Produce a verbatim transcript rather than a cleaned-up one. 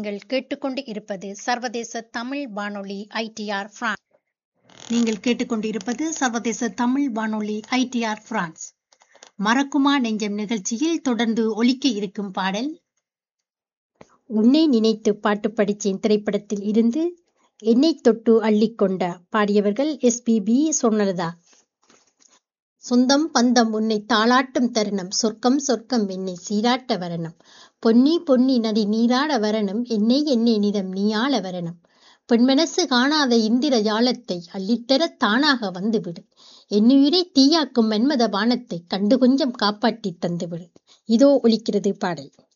நீங்கள் கேட்டுக்கொண்டு இருப்பது சர்வதேச தமிழ் வானொலி ஐடிஆர் பிரான்ஸ். நீங்கள் கேட்டுக்கொண்டு இருப்பது சர்வதேச தமிழ் வானொலி ஐடிஆர் பிரான்ஸ். மறக்குமா நெஞ்சம் நிகழ்ச்சியில் தொடர்ந்து ஒலிக்க இருக்கும் பாடல் உன்னை நினைத்து பாட்டு படிச்சேன் திரைப்படத்தில் இருந்து என்னை தொட்டு அள்ளிக்கொண்ட. பாடியவர்கள் எஸ்பிபி சொன்னதா. சொந்தம் பந்தம் உன்னை தாளாட்டும் தருணம், சொர்க்கம் சொர்க்கம் என்னை சீராட்ட வரணும், பொன்னி பொன்னி நதி நீராட வரணும், என்னை என்னை நிதம் நீயாள வரணும், பெண்மனசு காணாத இந்திர ஜாலத்தை அள்ளித்தர தானாக வந்துவிடு, என்னுயிரை தீயாக்கும் மன்மத பானத்தை கண்டு கொஞ்சம் காப்பாற்றி தந்துவிடு. இதோ ஒலிக்கிறது பாடல்.